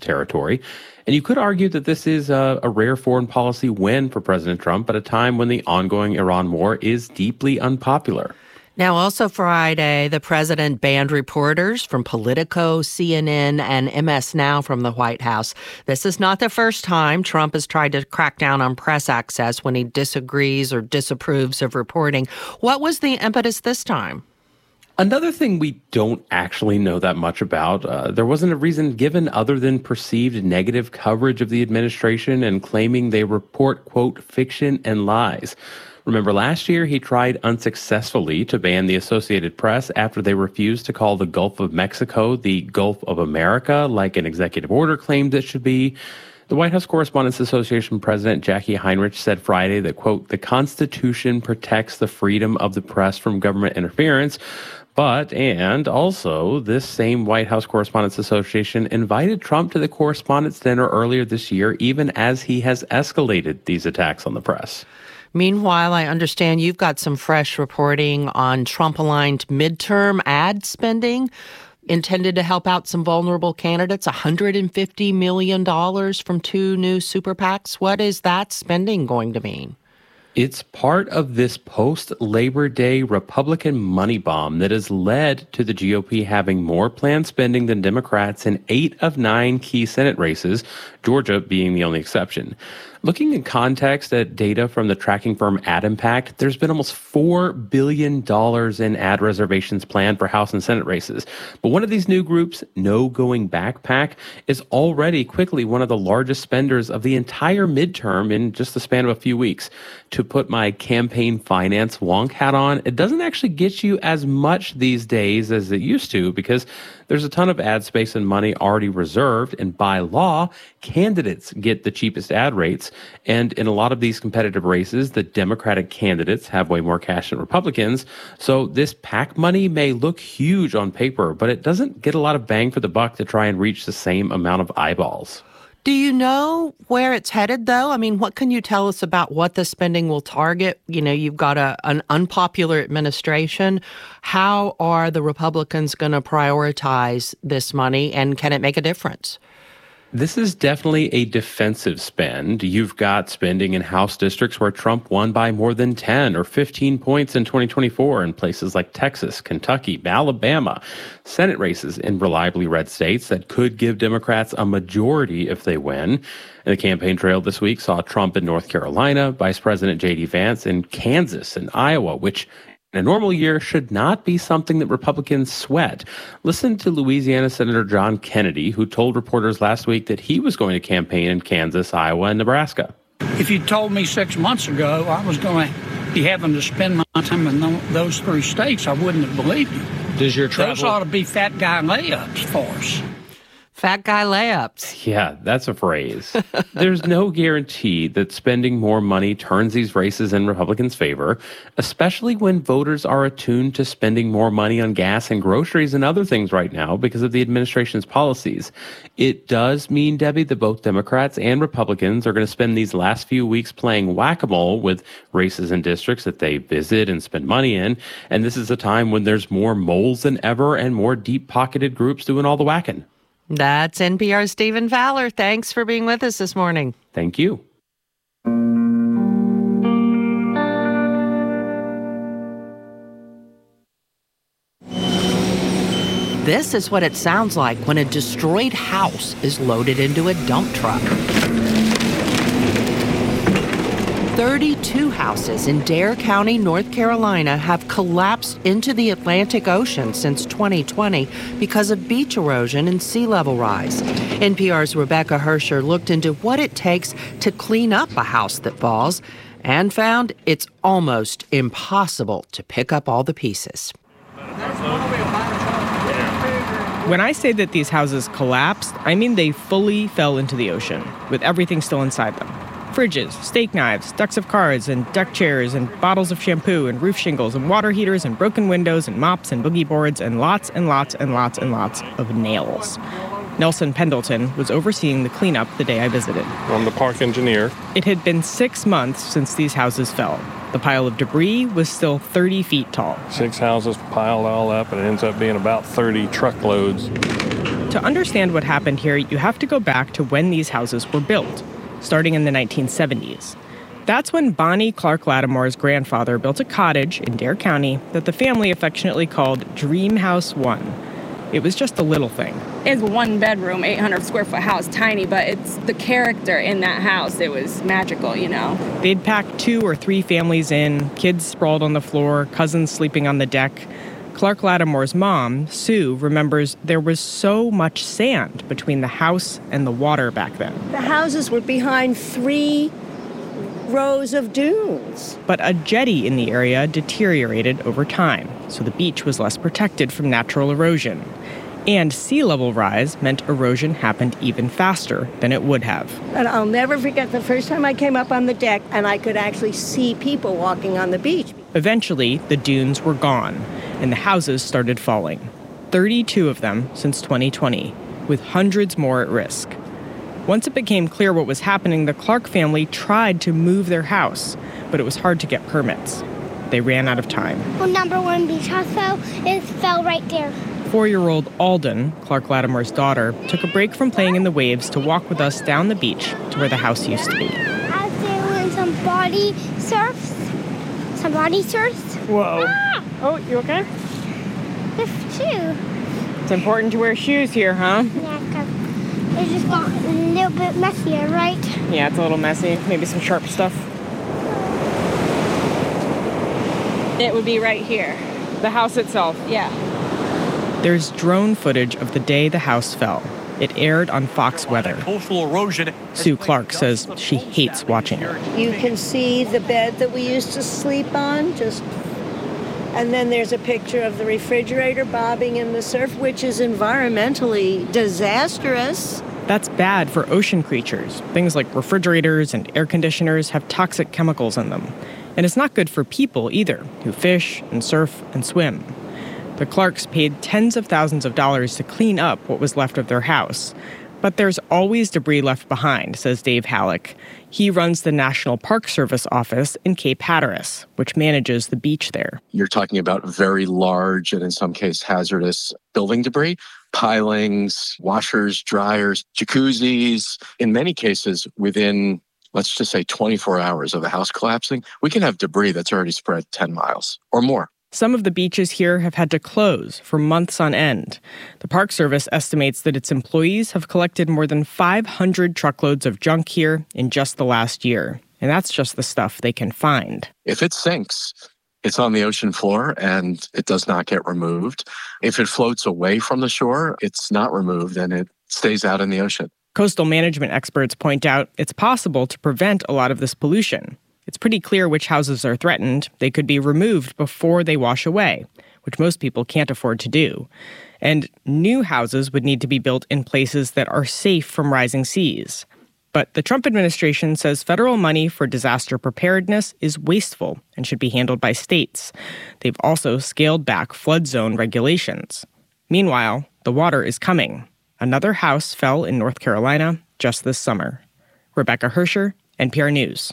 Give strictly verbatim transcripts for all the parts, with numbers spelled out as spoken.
territory. And you could argue that this is a, a rare foreign policy win for President Trump at a time when the ongoing Iran war is deeply unpopular. Now, also Friday, the president banned reporters from Politico, C N N, and M S Now from the White House. This is not the first time Trump has tried to crack down on press access when he disagrees or disapproves of reporting. What was the impetus this time? Another thing we don't actually know that much about, uh, there wasn't a reason given other than perceived negative coverage of the administration and claiming they report, quote, fiction and lies. Remember, last year he tried unsuccessfully to ban the Associated Press after they refused to call the Gulf of Mexico the Gulf of America, like an executive order claimed it should be. The White House Correspondents Association president Jackie Heinrich said Friday that, quote, the Constitution protects the freedom of the press from government interference. But, and also, this same White House Correspondents Association invited Trump to the Correspondents' Dinner earlier this year, even as he has escalated these attacks on the press. Meanwhile, I understand you've got some fresh reporting on Trump-aligned midterm ad spending intended to help out some vulnerable candidates, one hundred fifty million dollars from two new super PACs. What is that spending going to mean? It's part of this post-Labor Day Republican money bomb that has led to the G O P having more planned spending than Democrats in eight of nine key Senate races, Georgia being the only exception. Looking in context at data from the tracking firm AdImpact, there's been almost four billion dollars in ad reservations planned for House and Senate races. But one of these new groups, No Going Back PAC, is already quickly one of the largest spenders of the entire midterm in just the span of a few weeks. To put my campaign finance wonk hat on, it doesn't actually get you as much these days as it used to because there's a ton of ad space and money already reserved, and by law, candidates get the cheapest ad rates. And in a lot of these competitive races, the Democratic candidates have way more cash than Republicans. So this PAC money may look huge on paper, but it doesn't get a lot of bang for the buck to try and reach the same amount of eyeballs. Do you know where it's headed, though? I mean, what can you tell us about what the spending will target? You know, you've got a, an unpopular administration. How are the Republicans going to prioritize this money, and can it make a difference? This is definitely a defensive spend. You've got spending in House districts where Trump won by more than ten or fifteen points in twenty twenty-four in places like Texas, Kentucky, Alabama. Senate races in reliably red states that could give Democrats a majority if they win. And the campaign trail this week saw Trump in North Carolina, Vice President J D Vance in Kansas and Iowa, which in a normal year should not be something that Republicans sweat. Listen to Louisiana Senator John Kennedy, who told reporters last week that he was going to campaign in Kansas, Iowa, and Nebraska. If you told me six months ago I was going to be having to spend my time in those three states, I wouldn't have believed you. Does your travel... Those ought to be fat guy layups for us. Fat guy layups. Yeah, that's a phrase. There's no guarantee that spending more money turns these races in Republicans' favor, especially when voters are attuned to spending more money on gas and groceries and other things right now because of the administration's policies. It does mean, Debbie, that both Democrats and Republicans are going to spend these last few weeks playing whack-a-mole with races and districts that they visit and spend money in. And this is a time when there's more moles than ever and more deep-pocketed groups doing all the whacking. That's N P R's Stephen Fowler. Thanks for being with us this morning. Thank you. This is what it sounds like when a destroyed house is loaded into a dump truck. thirty-two houses in Dare County, North Carolina, have collapsed into the Atlantic Ocean since twenty twenty because of beach erosion and sea level rise. N P R's Rebecca Hersher looked into what it takes to clean up a house that falls and found it's almost impossible to pick up all the pieces. When I say that these houses collapsed, I mean they fully fell into the ocean, with everything still inside them. Fridges, steak knives, decks of cards, and deck chairs, and bottles of shampoo, and roof shingles, and water heaters, and broken windows, and mops, and boogie boards, and lots and lots and lots and lots of nails. Nelson Pendleton was overseeing the cleanup the day I visited. I'm the park engineer. It had been six months since these houses fell. The pile of debris was still thirty feet tall. Six houses piled all up, and it ends up being about thirty truckloads. To understand what happened here, you have to go back to when these houses were built, starting in the nineteen seventies. That's when Bonnie Clark Lattimore's grandfather built a cottage in Dare County that the family affectionately called Dream House One. It was just a little thing. It's one bedroom, eight hundred square foot house, tiny, but it's the character in that house. It was magical, you know. They'd pack two or three families in, kids sprawled on the floor, cousins sleeping on the deck. Clark Lattimore's mom, Sue, remembers there was so much sand between the house and the water back then. The houses were behind three rows of dunes. But a jetty in the area deteriorated over time, so the beach was less protected from natural erosion. And sea level rise meant erosion happened even faster than it would have. And I'll never forget the first time I came up on the deck and I could actually see people walking on the beach. Eventually, the dunes were gone, and the houses started falling. thirty-two of them since twenty twenty, with hundreds more at risk. Once it became clear what was happening, the Clark family tried to move their house, but it was hard to get permits. They ran out of time. Well, number one beach house fell, it fell right there. Four-year-old Alden, Clark Lattimore's daughter, took a break from playing in the waves to walk with us down the beach to where the house used to be. I was doing some body surfs. Some body surfs. Whoa. Ah! Oh, you okay? The shoe. It's important to wear shoes here, huh? Yeah, because it just got a little bit messier, right? Yeah, it's a little messy. Maybe some sharp stuff. It would be right here. The house itself. Yeah. There's drone footage of the day the house fell. It aired on Fox Weather. Coastal erosion. Sue Clark says she hates watching it. You can see the bed that we used to sleep on, just, and then there's a picture of the refrigerator bobbing in the surf, which is environmentally disastrous. That's bad for ocean creatures. Things like refrigerators and air conditioners have toxic chemicals in them. And it's not good for people either, who fish and surf and swim. The Clarks paid tens of thousands of dollars to clean up what was left of their house. But there's always debris left behind, says Dave Halleck. He runs the National Park Service office in Cape Hatteras, which manages the beach there. You're talking about very large and in some cases hazardous building debris, pilings, washers, dryers, jacuzzis. In many cases, within, let's just say twenty-four hours of a house collapsing, we can have debris that's already spread ten miles or more. Some of the beaches here have had to close for months on end. The Park Service estimates that its employees have collected more than five hundred truckloads of junk here in just the last year. And that's just the stuff they can find. If it sinks, it's on the ocean floor and it does not get removed. If it floats away from the shore, it's not removed and it stays out in the ocean. Coastal management experts point out it's possible to prevent a lot of this pollution. It's pretty clear which houses are threatened. They could be removed before they wash away, which most people can't afford to do. And new houses would need to be built in places that are safe from rising seas. But the Trump administration says federal money for disaster preparedness is wasteful and should be handled by states. They've also scaled back flood zone regulations. Meanwhile, the water is coming. Another house fell in North Carolina just this summer. Rebecca Hersher, N P R News.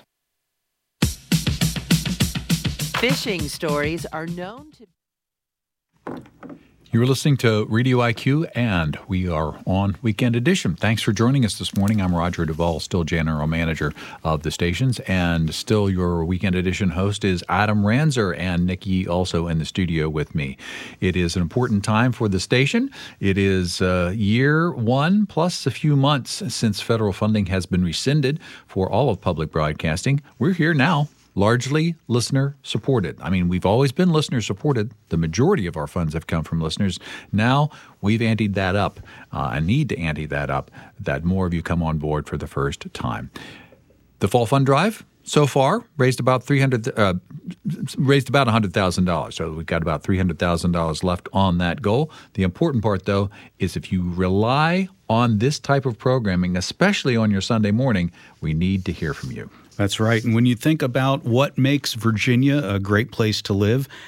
Fishing stories are known to... You're listening to Radio I Q, and we are on Weekend Edition. Thanks for joining us this morning. I'm Roger Duvall, still general manager of the stations, and still your Weekend Edition host is Adam Ranzer, and Nikki also in the studio with me. It is an important time for the station. It is uh, year one plus a few months since federal funding has been rescinded for all of public broadcasting. We're here now. Largely listener-supported. I mean, we've always been listener-supported. The majority of our funds have come from listeners. Now we've anteed that up. Uh, I need to ante that up, that more of you come on board for the first time. The Fall Fund Drive, so far, raised about three hundred, uh, raised about one hundred thousand dollars. So we've got about three hundred thousand dollars left on that goal. The important part, though, is if you rely on this type of programming, especially on your Sunday morning, we need to hear from you. That's right. And when you think about what makes Virginia a great place to live,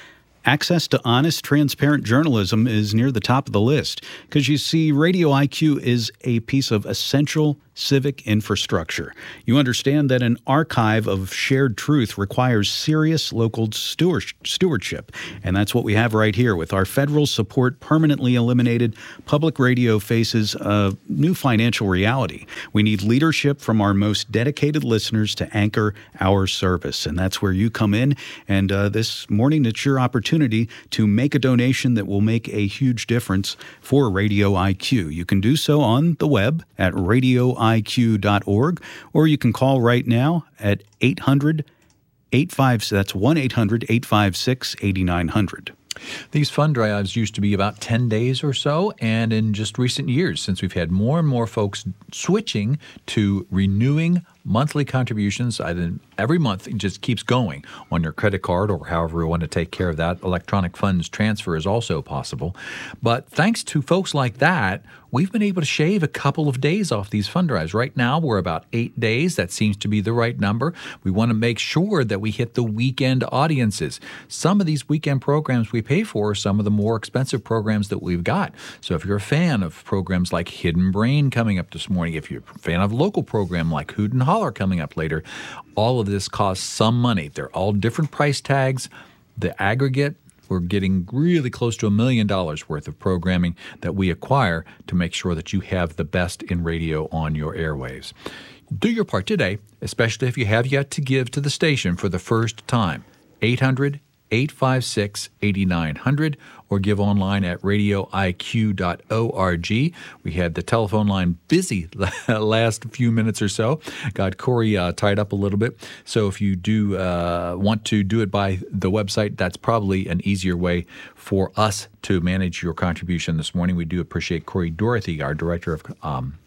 access to honest, transparent journalism is near the top of the list because, you see, Radio I Q is a piece of essential civic infrastructure. You understand that an archive of shared truth requires serious local stewardship, and that's what we have right here. With our federal support permanently eliminated, public radio faces a new financial reality. We need leadership from our most dedicated listeners to anchor our service, and that's where you come in. And uh, this morning, it's your opportunity to make a donation that will make a huge difference for Radio I Q. You can do so on the web at radio I Q dot org, or you can call right now at eight hundred eight five six, that's one eight hundred eight five six eight nine zero zero. These fund drives used to be about ten days or so, and in just recent years, since we've had more and more folks switching to renewing monthly contributions, I then every month it just keeps going on your credit card or however you want to take care of that. Electronic funds transfer is also possible. But thanks to folks like that, we've been able to shave a couple of days off these fund drives. Right now, we're about eight days. That seems to be the right number. We want to make sure that we hit the weekend audiences. Some of these weekend programs we pay for are some of the more expensive programs that we've got. So if you're a fan of programs like Hidden Brain coming up this morning, if you're a fan of a local program like Hoot and Holler coming up later, all of this costs some money. They're all different price tags. The aggregate, we're getting really close to a million dollars worth of programming that we acquire to make sure that you have the best in radio on your airwaves. Do your part today, especially if you have yet to give to the station for the first time. eight hundred eight five six eight nine zero zero or give online at radio I Q dot org. We had the telephone line busy last few minutes or so. Got Corey uh, tied up a little bit. So if you do uh, want to do it by the website, that's probably an easier way for us to manage your contribution this morning. We do appreciate Corey Dorothy, our director of um,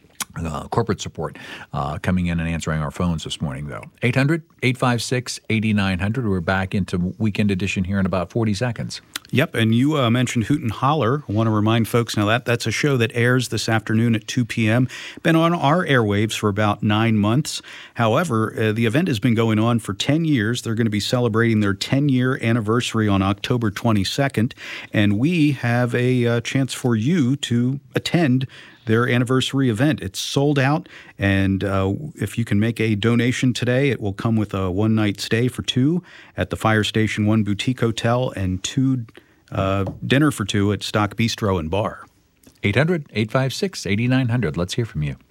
Uh, corporate support, uh, coming in and answering our phones this morning, though. eight hundred eight five six eight nine zero zero. We're back into Weekend Edition here in about forty seconds. Yep, and you uh, mentioned Hoot and Holler. I want to remind folks now that that's a show that airs this afternoon at two p.m. Been on our airwaves for about nine months. However, uh, the event has been going on for ten years. They're going to be celebrating their ten-year anniversary on October twenty-second, and we have a uh, chance for you to attend their anniversary event. It's sold out, and uh, if you can make a donation today, it will come with a one-night stay for two at the Fire Station One Boutique Hotel and two uh, dinner for two at Stock Bistro and Bar. eight hundred eight five six eight nine zero zero. Let's hear from you.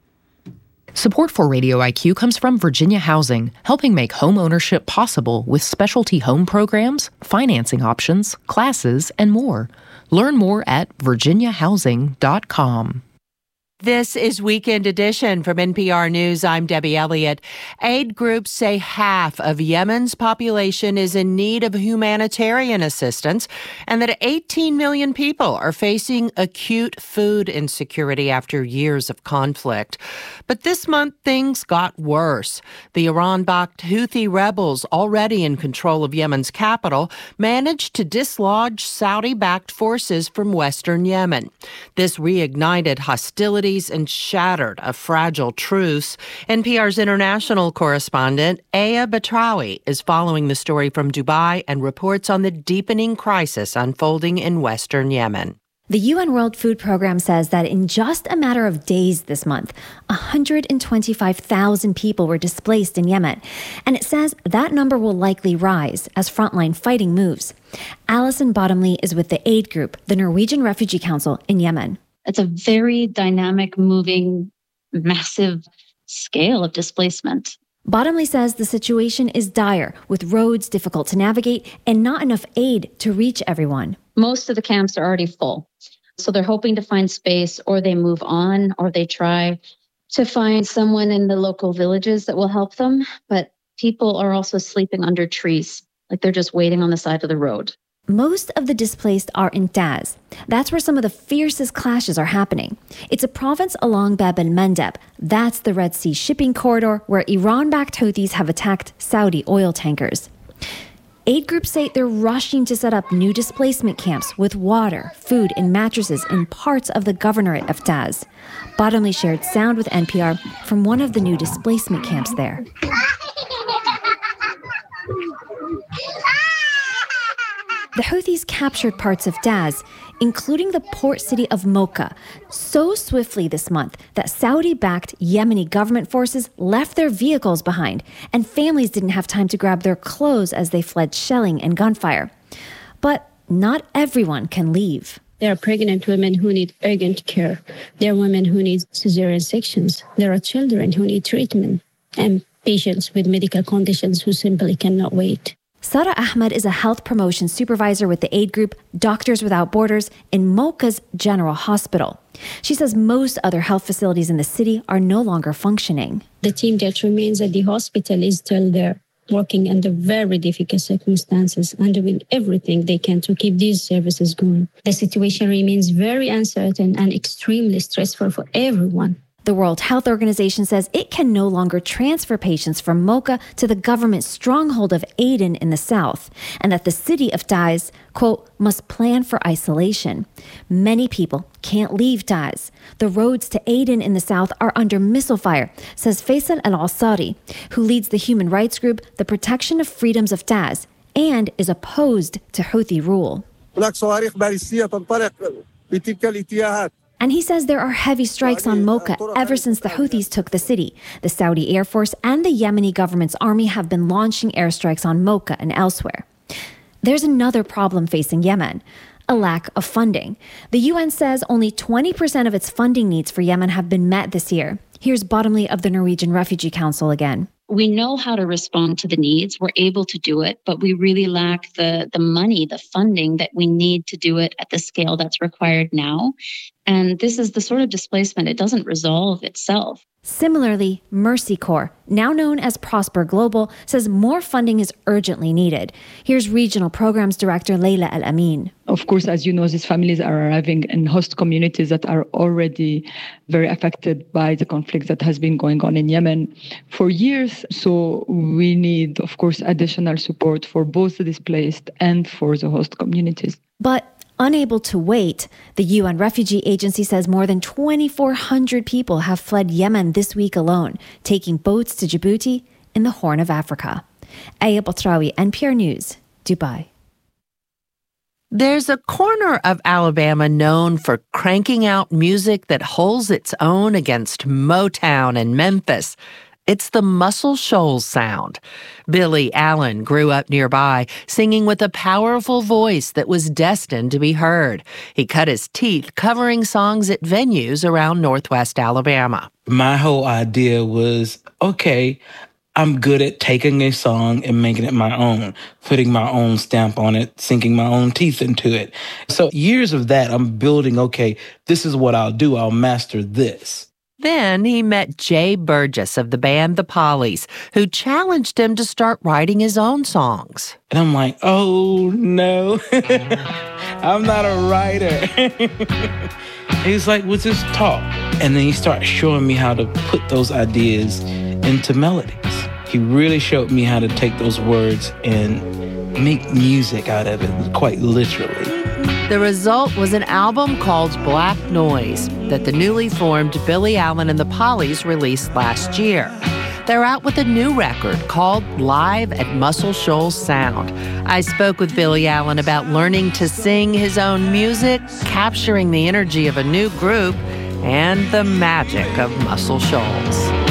Support for Radio I Q comes from Virginia Housing, helping make home ownership possible with specialty home programs, financing options, classes, and more. Learn more at virginia housing dot com. This is Weekend Edition from N P R News. I'm Debbie Elliott. Aid groups say half of Yemen's population is in need of humanitarian assistance and that eighteen million people are facing acute food insecurity after years of conflict. But this month, things got worse. The Iran-backed Houthi rebels, already in control of Yemen's capital, managed to dislodge Saudi-backed forces from western Yemen. This reignited hostilities and shattered a fragile truce. N P R's international correspondent, Aya Batrawi, is following the story from Dubai and reports on the deepening crisis unfolding in western Yemen. The U N World Food Program says that in just a matter of days this month, one hundred twenty-five thousand people were displaced in Yemen. And it says that number will likely rise as frontline fighting moves. Alison Bottomley is with the aid group, the Norwegian Refugee Council in Yemen. It's a very dynamic, moving, massive scale of displacement. Bottomley says the situation is dire, with roads difficult to navigate and not enough aid to reach everyone. Most of the camps are already full. So they're hoping to find space, or they move on, or they try to find someone in the local villages that will help them. But people are also sleeping under trees, like they're just waiting on the side of the road. Most of the displaced are in Taz. That's where some of the fiercest clashes are happening. It's a province along Bab el-Mandeb. That's the Red Sea shipping corridor where Iran-backed Houthis have attacked Saudi oil tankers. Aid groups say they're rushing to set up new displacement camps with water, food, and mattresses in parts of the governorate of Taz. Bottomley shared sound with N P R from one of the new displacement camps there. The Houthis captured parts of Taiz, including the port city of Mocha, so swiftly this month that Saudi-backed Yemeni government forces left their vehicles behind, and families didn't have time to grab their clothes as they fled shelling and gunfire. But not everyone can leave. There are pregnant women who need urgent care. There are women who need cesarean sections. There are children who need treatment, and patients with medical conditions who simply cannot wait. Sara Ahmed is a health promotion supervisor with the aid group Doctors Without Borders in Mocha's General Hospital. She says most other health facilities in the city are no longer functioning. The team that remains at the hospital is still there, working under very difficult circumstances and doing everything they can to keep these services going. The situation remains very uncertain and extremely stressful for everyone. The World Health Organization says it can no longer transfer patients from Mocha to the government stronghold of Aden in the south, and that the city of Taiz, quote, must plan for isolation. Many people can't leave Taiz. The roads to Aden in the south are under missile fire, says Faisal Al-Asari, who leads the human rights group The Protection of Freedoms of Taiz and is opposed to Houthi rule. And he says there are heavy strikes on Mocha ever since the Houthis took the city. The Saudi Air Force and the Yemeni government's army have been launching airstrikes on Mocha and elsewhere. There's another problem facing Yemen: a lack of funding. The U N says only twenty percent of its funding needs for Yemen have been met this year. Here's Bottomley of the Norwegian Refugee Council again. We know how to respond to the needs. We're able to do it, but we really lack the, the money, the funding that we need to do it at the scale that's required now. And this is the sort of displacement, it doesn't resolve itself. Similarly, Mercy Corps, now known as Prosper Global, says more funding is urgently needed. Here's Regional Programs Director Leila Al-Amin. Of course, as you know, these families are arriving in host communities that are already very affected by the conflict that has been going on in Yemen for years. So we need, of course, additional support for both the displaced and for the host communities. But unable to wait, the U N Refugee Agency says more than twenty-four hundred people have fled Yemen this week alone, taking boats to Djibouti in the Horn of Africa. Aya Batrawi, N P R News, Dubai. There's a corner of Alabama known for cranking out music that holds its own against Motown and Memphis. It's the Muscle Shoals sound. Billy Allen grew up nearby, singing with a powerful voice that was destined to be heard. He cut his teeth covering songs at venues around Northwest Alabama. My whole idea was, okay, I'm good at taking a song and making it my own, putting my own stamp on it, sinking my own teeth into it. So years of that, I'm building, okay, this is what I'll do. I'll master this. Then he met Jay Burgess of the band The Pollies, who challenged him to start writing his own songs. And I'm like, oh, no, I'm not a writer. He's like, well, just talk. And then he started showing me how to put those ideas into melodies. He really showed me how to take those words and make music out of it, quite literally. The result was an album called Black Noise that the newly formed Billy Allen and the Pollies released last year. They're out with a new record called Live at Muscle Shoals Sound. I spoke with Billy Allen about learning to sing his own music, capturing the energy of a new group, and the magic of Muscle Shoals.